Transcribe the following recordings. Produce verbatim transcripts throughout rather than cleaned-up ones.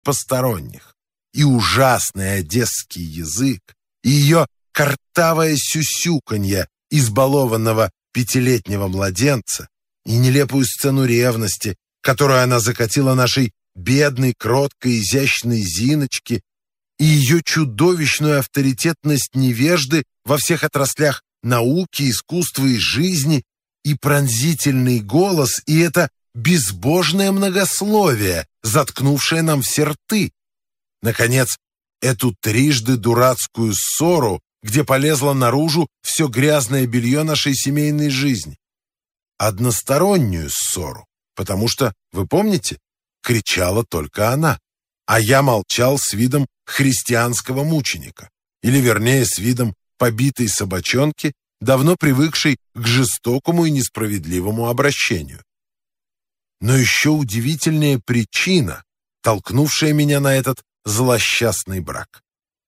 посторонних. И ужасный одесский язык, и ее картавое сюсюканье избалованного пятилетнего младенца, и нелепую сцену ревности, которую она закатила нашей бедной, кроткой, изящной Зиночке, и ее чудовищную авторитетность невежды во всех отраслях науки, искусства и жизни, и пронзительный голос, и это безбожное многословие, заткнувшее нам все рты. Наконец, эту трижды дурацкую ссору, где полезло наружу все грязное белье нашей семейной жизни. Одностороннюю ссору, потому что, вы помните, кричала только она, а я молчал с видом христианского мученика, или, вернее, с видом побитой собачонки, давно привыкшей к жестокому и несправедливому обращению. Но еще удивительнее причина, толкнувшая меня на этот злосчастный брак.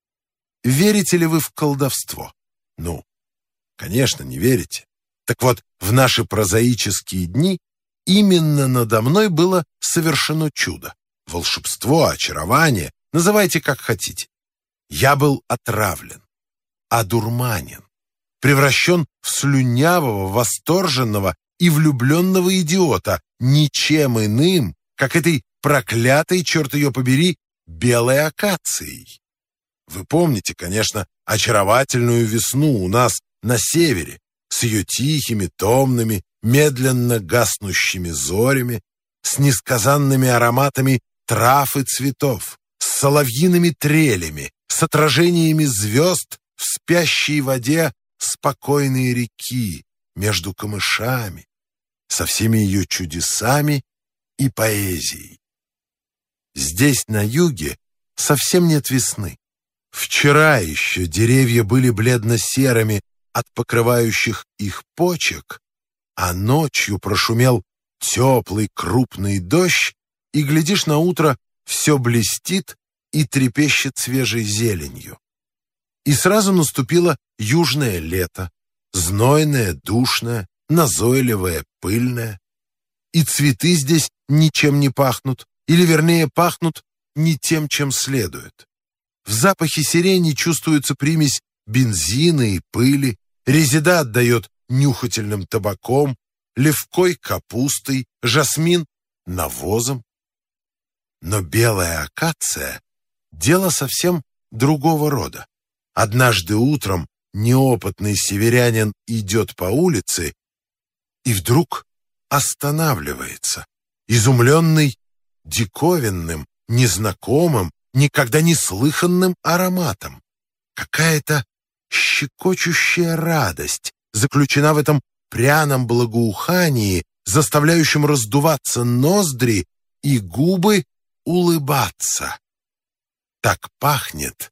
Верите ли вы в колдовство? Ну, конечно, не верите. Так вот, в наши прозаические дни именно надо мной было совершено чудо. Волшебство, очарование, называйте как хотите. Я был отравлен, одурманен, превращен в слюнявого, восторженного и влюбленного идиота, ничем иным, как этой проклятой, черт ее побери, белой акацией. Вы помните, конечно, очаровательную весну у нас на севере, с ее тихими, томными, медленно гаснущими зорями, с несказанными ароматами трав и цветов, с соловьиными трелями, с отражениями звезд в спящей воде спокойной реки между камышами, со всеми ее чудесами и поэзией. Здесь, на юге, совсем нет весны. Вчера еще деревья были бледно-серыми от покрывающих их почек, а ночью прошумел теплый крупный дождь, и, глядишь, на утро все блестит и трепещет свежей зеленью. И сразу наступило южное лето, знойное, душное, назойливое, пыльное. И цветы здесь ничем не пахнут, или, вернее, пахнут не тем, чем следует. В запахе сирени чувствуется примесь бензина и пыли, резида отдает нюхательным табаком, левкой капустой, жасмин навозом. Но белая акация — дело совсем другого рода. Однажды утром неопытный северянин идет по улице и вдруг останавливается, изумленный диковинным, незнакомым, никогда не слыханным ароматом. Какая-то щекочущая радость заключена в этом пряном благоухании, заставляющем раздуваться ноздри и губы улыбаться. Так пахнет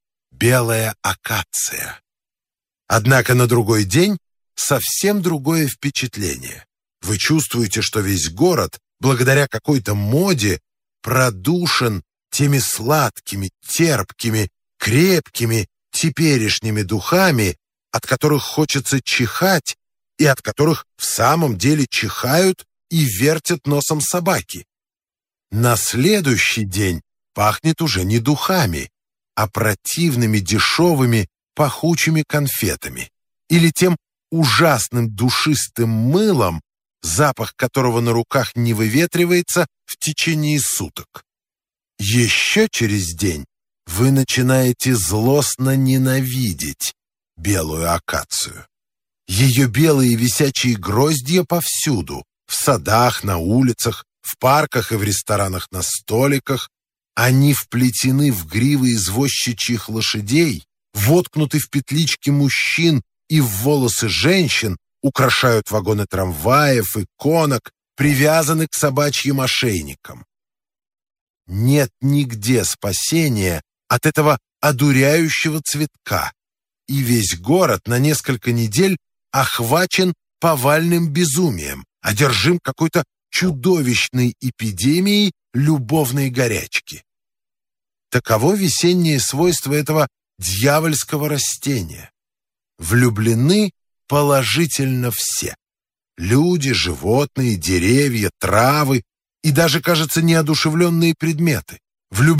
белая акация. Однако на другой день совсем другое впечатление. Вы чувствуете, что весь город, благодаря какой-то моде, продушен теми сладкими, терпкими, крепкими, теперешними духами, от которых хочется чихать и от которых в самом деле чихают и вертят носом собаки. На следующий день пахнет уже не духами, а противными дешевыми пахучими конфетами или тем ужасным душистым мылом, запах которого на руках не выветривается в течение суток. Еще через день вы начинаете злостно ненавидеть белую акацию. Ее белые висячие гроздья повсюду, в садах, на улицах, в парках и в ресторанах на столиках. Они вплетены в гривы извозчичьих лошадей, воткнуты в петлички мужчин и в волосы женщин, украшают вагоны трамваев и конок, привязаны к собачьим ошейникам. Нет нигде спасения от этого одуряющего цветка, и весь город на несколько недель охвачен повальным безумием, одержим какой-то чудовищной эпидемией любовной горячки. Таково весеннее свойство этого дьявольского растения. Влюблены положительно все. Люди, животные, деревья, травы и даже, кажется, неодушевленные предметы. влюбленный